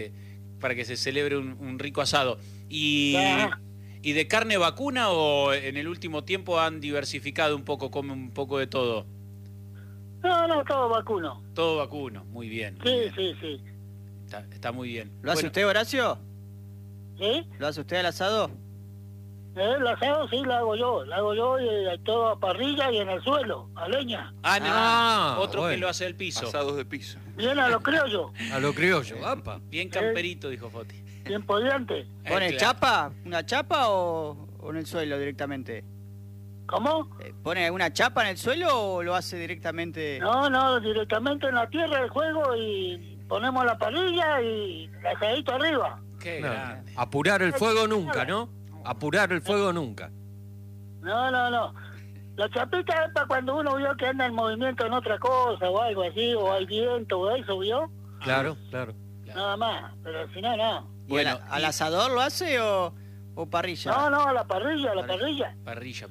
para que se celebre un rico asado. ¿Y, Ajá. ¿Y de carne vacuna o en el último tiempo han diversificado un poco, comen un poco de todo? No, todo vacuno. Todo vacuno, muy bien. Muy Sí, bien. sí, sí. Está muy bien. ¿Lo hace usted, Horacio? ¿Sí? ¿Lo hace usted al asado? El asado sí lo hago yo y todo a parrilla y en el suelo, a leña. Otro que bueno. lo hace al piso. Asados de piso. Bien a lo criollo, A lo criollo, apa. Bien camperito, dijo Foti. bien podiente. ¿Pone Claro. chapa? ¿Una chapa o en el suelo directamente? ¿Cómo? ¿Pone alguna chapa en el suelo o lo hace directamente? No, directamente en la tierra del juego y ponemos la parrilla y el asadito arriba. Qué No, grande. apurar el fuego nunca, ¿no? Apurar el fuego nunca. No. La chapita es para cuando uno vio que anda en movimiento en otra cosa o algo así, o hay viento o eso, ¿vio? Claro, claro. Nada más, pero si no, no. ¿Y Bueno, al y- asador lo hace o parrilla? No, a la parrilla, Parrilla.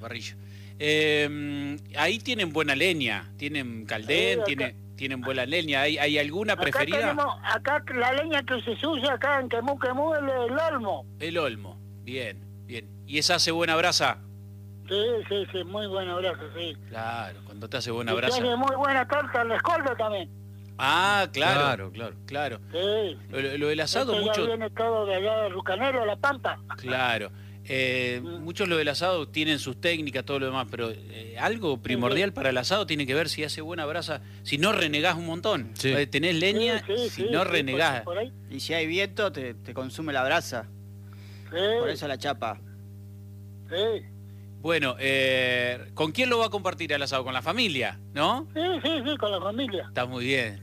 Ahí tienen buena leña, tienen caldén, Sí, acá. tienen buena leña. ¿Hay alguna Acá preferida? acá la leña que se usa acá en Quemú es el olmo. El olmo. Bien. ¿Y esa hace buena brasa? Sí, muy buena brasa, sí. Claro, cuando te hace buena Y se brasa. hace muy buena torta al escoldo también. Ah, claro. Sí. Lo del asado, Esto ya mucho. viene todo de allá de Rucanero, La Pampa. Claro. Muchos lo del asado tienen sus técnicas, todo lo demás, pero algo primordial para el asado tiene que ver si hace buena brasa, si no renegás un montón. Sí. Tenés leña, Sí, si no renegás. Por ahí. Y si hay viento, te consume la brasa. Sí, Por eso la chapa. sí. Bueno, ¿con quién lo va a compartir el asado? Con la familia, ¿no? Sí, con la familia. Está muy bien.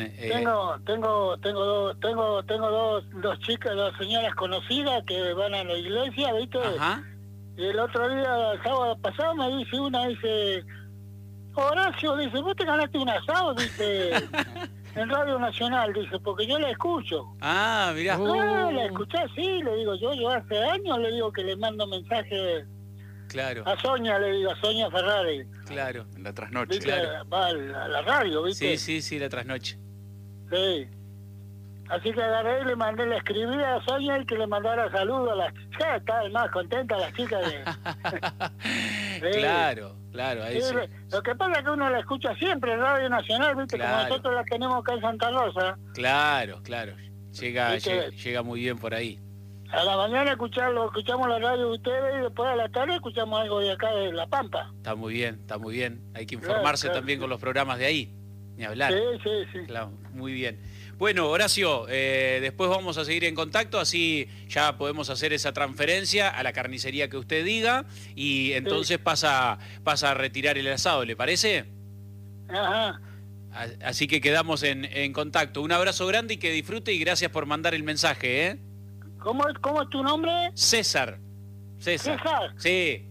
Tengo dos chicas, dos señoras conocidas que van a la iglesia, ¿viste? Ajá. Y el otro día, el sábado pasado, me dice una, dice, Horacio, dice, vos te ganaste un asado, dice, en Radio Nacional, dice, porque yo la escucho. Ah, mirá. Ah, la escuché, sí, le digo, yo hace años le digo que le mando mensaje Claro, a Sonia, le digo, a Sonia Ferrari, claro. En la trasnoche. ¿viste? Claro. Va a la radio, ¿viste? Sí, la trasnoche. Sí. Así que agarré y le escribí a Sonia y que le mandara saludos a las chicas. Estaban más contentas las chicas de... Sí. Claro, ahí Sí, sí. lo que pasa es que uno la escucha siempre en Radio Nacional, ¿viste? Claro. Como nosotros la tenemos acá en Santa Rosa. Claro. Llega, ¿Viste? llega muy bien por ahí. A la mañana escuchamos la radio de ustedes y después a la tarde escuchamos algo de acá de La Pampa. Está muy bien. Hay que informarse Claro, también sí. con los programas de ahí. Ni hablar. Sí. Claro, muy bien. Bueno, Horacio, después vamos a seguir en contacto, así ya podemos hacer esa transferencia a la carnicería que usted diga y entonces pasa a retirar el asado, ¿le parece? Ajá. Así que quedamos en contacto. Un abrazo grande y que disfrute y gracias por mandar el mensaje, ¿eh? ¿Cómo es tu nombre? César. César. Sí,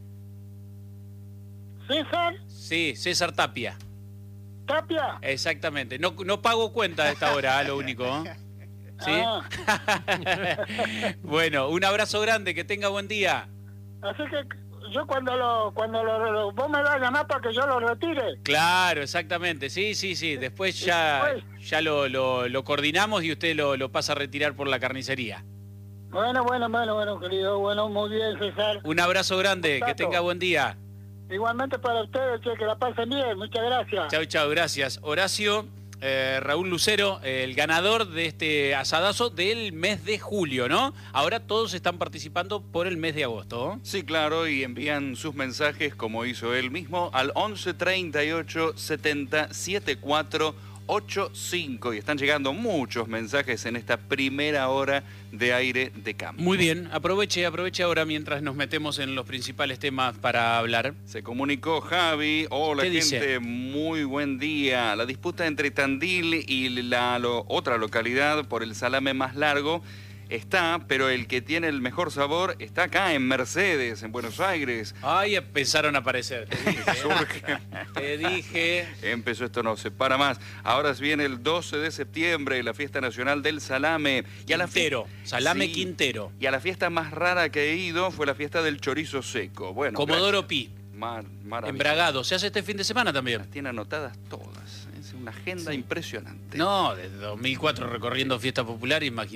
César Tapia. Tapia. Exactamente. No pago cuenta a esta hora, lo único. ¿Sí? Ah. Bueno, un abrazo grande, que tenga buen día. Así que yo cuando vos me vas a llamar para que yo lo retire. Claro, exactamente. Sí. Después ya lo coordinamos y usted lo pasa a retirar por la carnicería. Bueno, querido. Bueno, muy bien, César. Un abrazo grande, que Contacto. tenga buen día. Igualmente para ustedes, che, que la pasen bien. Muchas gracias. Chau, gracias. Horacio, Raúl Lucero, el ganador de este asadazo del mes de julio, ¿no? Ahora todos están participando por el mes de agosto. Sí, claro, y envían sus mensajes, como hizo él mismo, al 11 38 70 74 85. Y están llegando muchos mensajes en esta primera hora de Aire de Campo. Muy bien, aproveche ahora mientras nos metemos en los principales temas para hablar. Se comunicó Javi. Hola, ¿Qué gente, dice? muy buen día. La disputa entre Tandil y la otra localidad por el salame más largo está, pero el que tiene el mejor sabor está acá en Mercedes, en Buenos Aires. Ay, empezaron a aparecer. Surge. Te dije. Empezó, esto no se para más. Ahora viene el 12 de septiembre, la fiesta nacional del salame. Y a la Quintero, salame Sí. Quintero. Y a la fiesta más rara que he ido fue la fiesta del chorizo seco. Bueno, Comodoro Pi, maravilloso. embragado. Se hace este fin de semana también. Las tiene anotadas todas. Es un una agenda impresionante. No, desde 2004 recorriendo fiesta popular, imagínate.